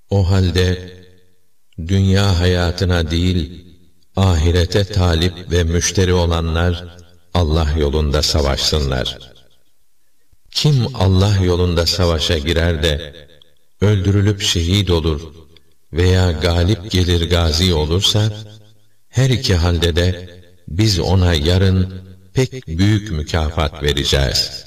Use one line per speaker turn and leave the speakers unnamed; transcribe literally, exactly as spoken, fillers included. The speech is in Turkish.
O halde dünya hayatına değil, ahirete talip ve müşteri olanlar Allah yolunda savaşsınlar. Kim Allah yolunda savaşa girer de öldürülüp şehit olur veya galip gelir gazi olursa, her iki halde de biz ona yarın pek büyük mükafat vereceğiz.